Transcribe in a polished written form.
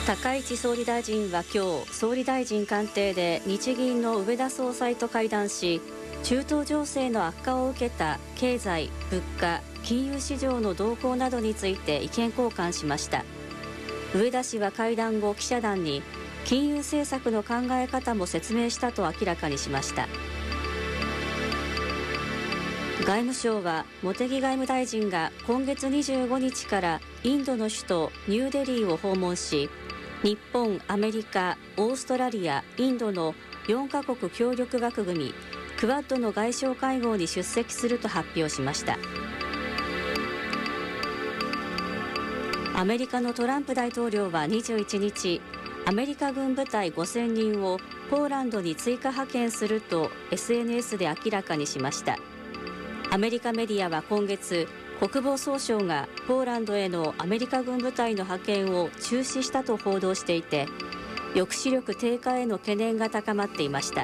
高市総理大臣は今日、総理大臣官邸で日銀の植田総裁と会談し、中東情勢の悪化を受けた経済・物価・金融市場の動向などについて意見交換しました。植田氏は会談後、記者団に金融政策の考え方も説明したと明らかにしました。外務省は茂木外務大臣が今月25日からインドの首都ニューデリーを訪問し、日本、アメリカ、オーストラリア、インドの4カ国協力枠組みクワッドの外相会合に出席すると発表しました。アメリカのトランプ大統領は21日、アメリカ軍部隊5000人をポーランドに追加派遣すると SNS で明らかにしました。アメリカメディアは今月、国防総省がポーランドへのアメリカ軍部隊の派遣を中止したと報道していて、抑止力低下への懸念が高まっていました。